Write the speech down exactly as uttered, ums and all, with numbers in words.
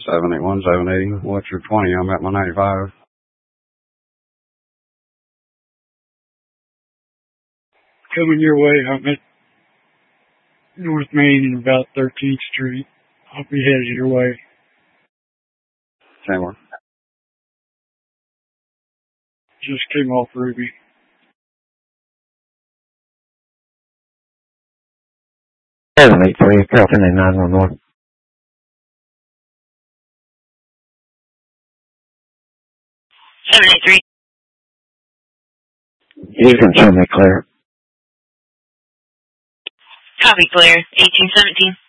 seven eight one, seven eighty. What's your twenty? I'm at my ninety-five. Coming your way, I'm at North Main and about thirteenth Street. I'll be headed your way. Same one. Just came off Ruby. seven eight three, Carlton and nine one one. seven eight three. You can show me clear. Copy, clear. eighteen seventeen.